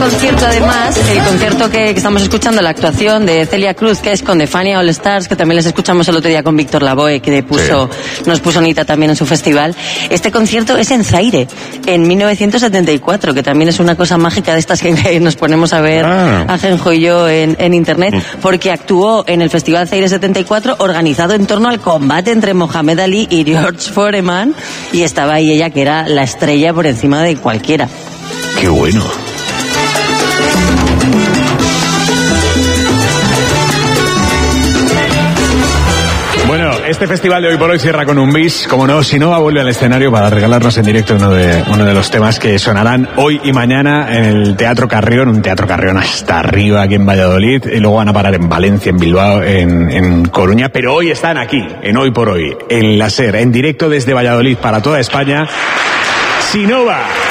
Concierto, además, el concierto que estamos escuchando, la actuación de Celia Cruz, que es con The Fania All Stars, que también les escuchamos el otro día con Víctor Lavoe, que nos puso Anita también en su festival. Este concierto es en Zaire, en 1974, que también es una cosa mágica de estas que nos ponemos a ver, Ajenjo y yo, en internet, porque actuó en el Festival Zaire 74, organizado en torno al combate entre Mohamed Ali y George Foreman, y estaba ahí ella, que era la estrella por encima de cualquiera. ¡Qué bueno! Bueno, este festival de hoy por hoy cierra con un bis. Como no, Sinova vuelve al escenario para regalarnos en directo uno de los temas que sonarán hoy y mañana en el Teatro Carrión, un Teatro Carrión hasta arriba aquí en Valladolid, y luego van a parar en Valencia, en Bilbao, en Coruña, pero hoy están aquí, en Hoy por Hoy, en la SER, en directo desde Valladolid para toda España. Sinova.